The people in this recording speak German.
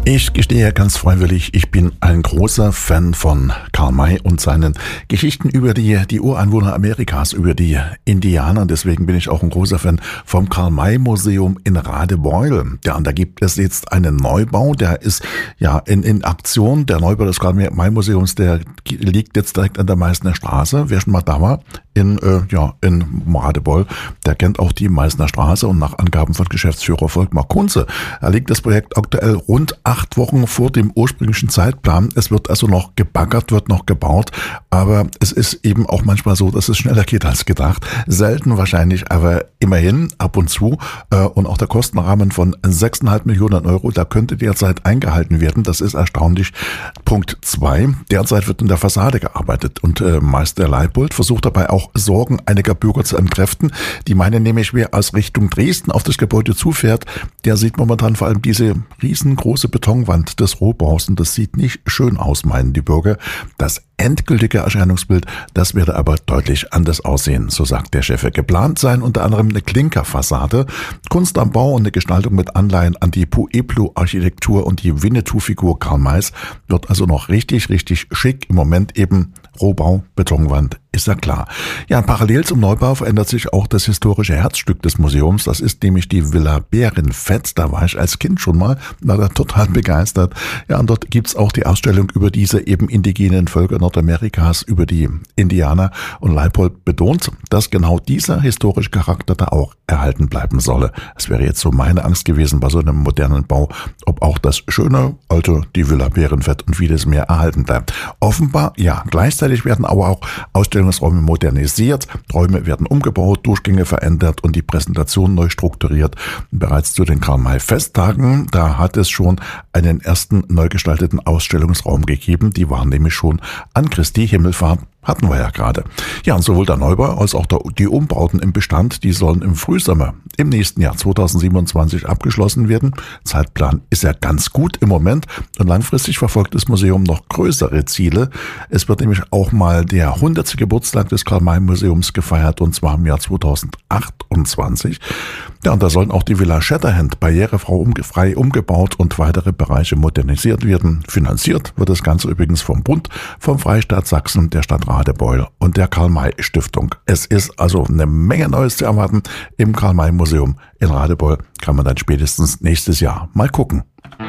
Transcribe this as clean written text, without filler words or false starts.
Ich gestehe ganz freiwillig, ich bin ein großer Fan von Karl May und seinen Geschichten über die Ureinwohner Amerikas, über die Indianer. Deswegen bin ich auch ein großer Fan vom Karl-May-Museum in Radebeul. Ja, und da gibt es jetzt einen Neubau, der ist ja in Aktion. Der Neubau des Karl-May-Museums, der liegt jetzt direkt an der Meißner Straße. Wer schon mal da war, in Radebeul, der kennt auch die Meißner Straße, und nach Angaben von Geschäftsführer Volkmar Kunze, da liegt das Projekt aktuell rund 8 Wochen vor dem ursprünglichen Zeitplan. Es wird also noch gebaggert, wird noch gebaut, aber es ist eben auch manchmal so, dass es schneller geht als gedacht. Selten wahrscheinlich, aber immerhin ab und zu. Und auch der Kostenrahmen von 6,5 Millionen Euro, da könnte derzeit eingehalten werden. Das ist erstaunlich. Punkt 2. Derzeit wird in der Fassade gearbeitet, und Meister Leipold versucht dabei auch Sorgen einiger Bürger zu entkräften. Die meinen nämlich, wer aus Richtung Dresden auf das Gebäude zufährt, der sieht momentan vor allem diese riesengroße Betonwand des Rohbaus, und das sieht nicht schön aus, meinen die Bürger. Das endgültige Erscheinungsbild, das werde aber deutlich anders aussehen, so sagt der Chef. Geplant seien unter anderem eine Klinkerfassade, Kunst am Bau und eine Gestaltung mit Anleihen an die Pueblo-Architektur und die Winnetou-Figur Karl Mays. Wird also noch richtig schick. Im Moment eben Rohbau, Betonwand, ist ja klar. Ja, parallel zum Neubau verändert sich auch das historische Herzstück des Museums. Das ist nämlich die Villa Bärenfeld. Da war ich als Kind schon mal, war da total begeistert. Ja, und dort gibt's auch die Ausstellung über diese eben indigenen Völker Nordamerikas, über die Indianer. Und Leipold betont, dass genau dieser historische Charakter da auch erhalten bleiben solle. Es wäre jetzt so meine Angst gewesen bei so einem modernen Bau, ob auch das schöne alte, die Villa Bärenfeld und vieles mehr erhalten bleibt. Offenbar, ja, gleichzeitig werden aber auch Ausstellungsräume modernisiert, Räume werden umgebaut, Durchgänge verändert und die Präsentation neu strukturiert. Bereits zu den Karl-May-Festtagen, da hat es schon einen ersten neu gestalteten Ausstellungsraum gegeben. Die waren nämlich schon an Christi Himmelfahrt, hatten wir ja gerade. Ja, und sowohl der Neubau als auch die Umbauten im Bestand, die sollen im Frühsommer im nächsten Jahr 2027 abgeschlossen werden. Zeitplan ist ja ganz gut im Moment, und langfristig verfolgt das Museum noch größere Ziele. Es wird nämlich auch mal der 100. Geburtstag des Karl-May-Museums gefeiert, und zwar im Jahr 2028. Ja, und da sollen auch die Villa Shatterhand barrierefrei umgebaut und weitere Bereiche modernisiert werden. Finanziert wird das Ganze übrigens vom Bund, vom Freistaat Sachsen, der Stadt Radebeul und der Karl-May-Stiftung. Es ist also eine Menge Neues zu erwarten im Karl-May-Museum in Radebeul. Kann man dann spätestens nächstes Jahr mal gucken.